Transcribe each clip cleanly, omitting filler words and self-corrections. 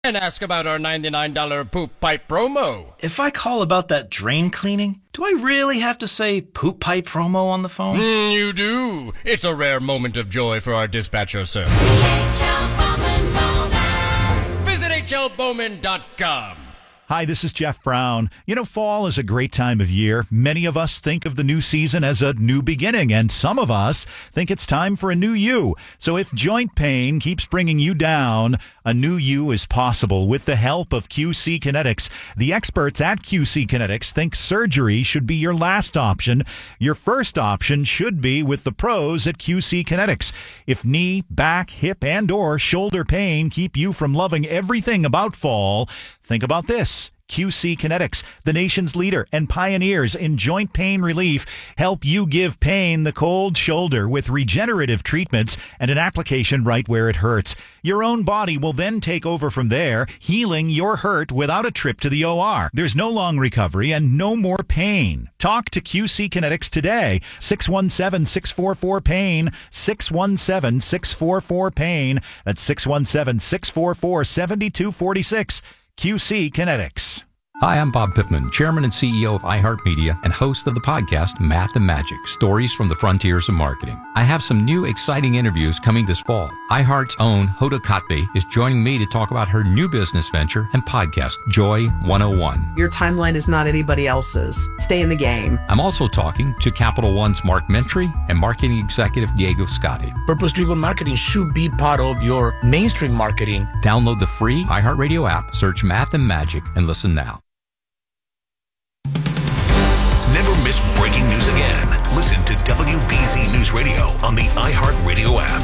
And ask about our $99 poop pipe promo. If I call about that drain cleaning, do I really have to say poop pipe promo on the phone? You do. It's a rare moment of joy for our dispatcher, sir. Visit hlbowman.com. Hi, this is Jeff Brown. You know, fall is a great time of year. Many of us think of the new season as a new beginning, and some of us think it's time for a new you. So if joint pain keeps bringing you down, a new you is possible with the help of QC Kinetics. The experts at QC Kinetics think surgery should be your last option. Your first option should be with the pros at QC Kinetics. If knee, back, hip, and or shoulder pain keep you from loving everything about fall, think about this. QC Kinetics, the nation's leader and pioneers in joint pain relief, help you give pain the cold shoulder with regenerative treatments and an application right where it hurts. Your own body will then take over from there, healing your hurt without a trip to the OR. There's no long recovery and no more pain. Talk to QC Kinetics today. 617-644-PAIN. 617-644-PAIN. That's 617-644-7246. QC Kinetics. Hi, I'm Bob Pittman, Chairman and CEO of iHeartMedia and host of the podcast Math and Magic, Stories from the Frontiers of Marketing. I have some new exciting interviews coming this fall. iHeart's own Hoda Kotb is joining me to talk about her new business venture and podcast, Joy 101. Your timeline is not anybody else's. Stay in the game. I'm also talking to Capital One's Mark Mentry and marketing executive Diego Scotti. Purpose-driven marketing should be part of your mainstream marketing. Download the free iHeartRadio app, search Math and Magic, and listen now. Never miss breaking news again. Listen to WBZ News Radio on the iHeartRadio app.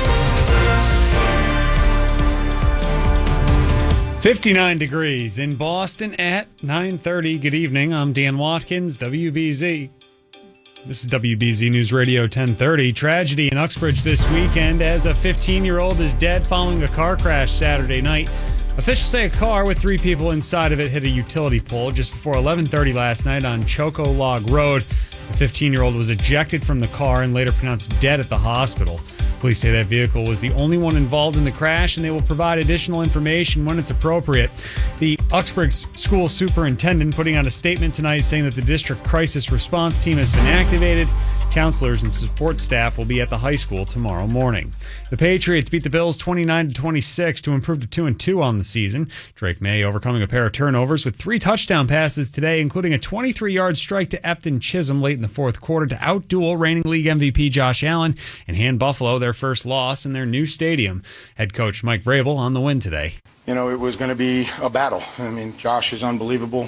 59 degrees in Boston at 9:30. Good evening. I'm Dan Watkins, WBZ. This is WBZ News Radio 1030. Tragedy in Uxbridge this weekend as a 15-year-old is dead following a car crash Saturday night. Officials say a car with 3 people inside of it hit a utility pole just before 11:30 last night on Choco Log Road. The 15-year-old was ejected from the car and later pronounced dead at the hospital. Police say that vehicle was the only one involved in the crash, and they will provide additional information when it's appropriate. The Uxbridge school superintendent putting out a statement tonight saying that the district crisis response team has been activated. Counselors and support staff will be at the high school tomorrow morning. The Patriots beat the Bills 29-26 to improve to 2-2 on the season. Drake May overcoming a pair of turnovers with 3 touchdown passes today, including a 23-yard strike to Efton Chisholm late in the fourth quarter to outduel reigning league MVP Josh Allen and hand Buffalo their first loss in their new stadium. Head coach Mike Vrabel on the win today. You know, it was going to be a battle. I mean, Josh is unbelievable.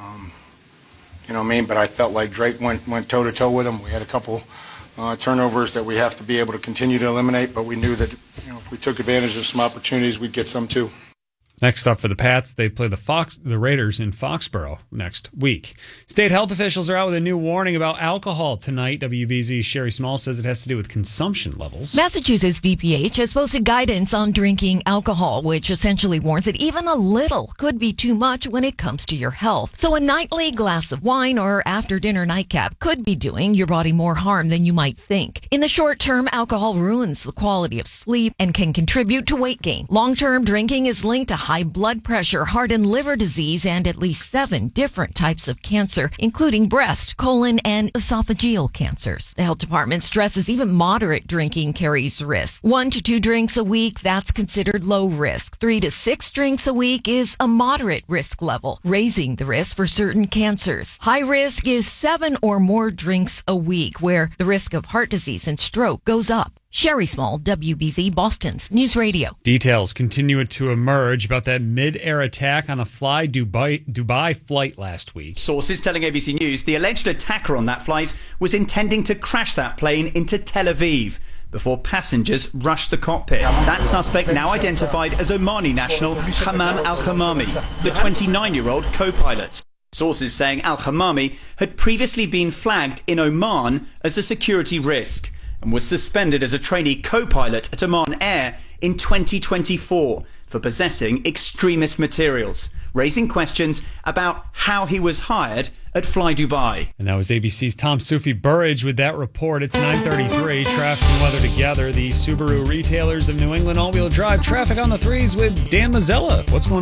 But I felt like Drake went toe-to-toe with him. We had a couple turnovers that we have to be able to continue to eliminate, but we knew that if we took advantage of some opportunities, we'd get some too. Next up for the Pats, they play the Raiders in Foxborough next week. State health officials are out with a new warning about alcohol tonight. WBZ's Sherry Small says it has to do with consumption levels. Massachusetts DPH has posted guidance on drinking alcohol, which essentially warns that even a little could be too much when it comes to your health. So a nightly glass of wine or after-dinner nightcap could be doing your body more harm than you might think. In the short term, alcohol ruins the quality of sleep and can contribute to weight gain. Long-term drinking is linked to high blood pressure, heart and liver disease, and at least 7 different types of cancer, including breast, colon, and esophageal cancers. The health department stresses even moderate drinking carries risk. 1 to 2 drinks a week, that's considered low risk. 3 to 6 drinks a week is a moderate risk level, raising the risk for certain cancers. High risk is 7 or more drinks a week, where the risk of heart disease and stroke goes up. Sherry Small, WBZ, Boston's News Radio. Details continue to emerge about that mid-air attack on a Fly Dubai flight last week. Sources telling ABC News the alleged attacker on that flight was intending to crash that plane into Tel Aviv before passengers rushed the cockpit. That suspect, now identified as Omani national Hammam Al-Khamami, the 29-year-old co-pilot. Sources saying Al-Khamami had previously been flagged in Oman as a security risk and was suspended as a trainee co-pilot at Oman Air in 2024. for possessing extremist materials, raising questions about how he was hired at Fly Dubai. And that was ABC's Tom Sufi-Burridge with that report. It's 9:33. Traffic and weather together. The Subaru retailers of New England all-wheel drive traffic on the threes with Dan Mazzella. What's going on?